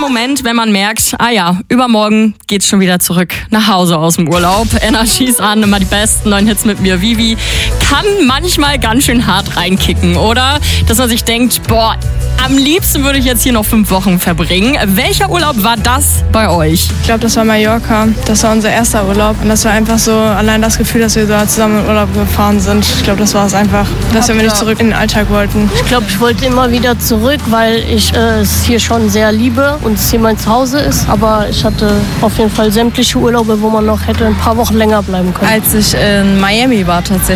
Moment, wenn man merkt, übermorgen geht's schon wieder zurück nach Hause aus dem Urlaub. Energies an, immer die besten neuen Hits mit mir, Vivi. Kann manchmal ganz schön hart reinkicken, oder? Dass man sich denkt, am liebsten würde ich jetzt hier noch 5 Wochen verbringen. Welcher Urlaub war das bei euch? Ich glaube, das war Mallorca. Das war unser erster Urlaub. Und das war einfach so, allein das Gefühl, dass wir da zusammen in Urlaub gefahren sind. Ich glaube, das war es einfach, dass wir nicht zurück in den Alltag wollten. Ich glaube, ich wollte immer wieder zurück, weil ich es hier schon sehr liebe und es hier mein Zuhause ist. Aber ich hatte auf jeden Fall sämtliche Urlaube, wo man noch hätte ein paar Wochen länger bleiben können. Als ich in Miami war tatsächlich.